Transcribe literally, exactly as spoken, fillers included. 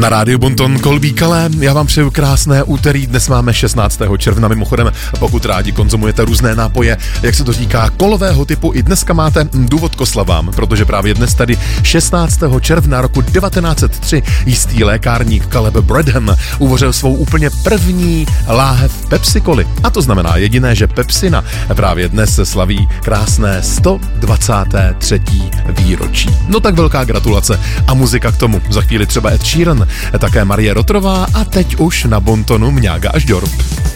Na rádiu Bonton Kolbí Kalé, já vám přeju krásné úterý, dnes máme šestnáctého června, mimochodem, pokud rádi konzumujete různé nápoje, jak se to říká, kolového typu, i dneska máte důvod k oslavám, protože právě dnes tady šestnáctého června roku devatenáct set tři jistý lékárník Caleb Bradham uvařil svou úplně první láhev Pepsi-Coly. A to znamená jediné, že Pepsina právě dnes se slaví krásné sto dvacáté třetí výročí. No tak velká gratulace a muzika k tomu, za chvíli třeba Ed Sheeran, také Marie Rotrová a teď už na Bontonu Mňága až Ďorb.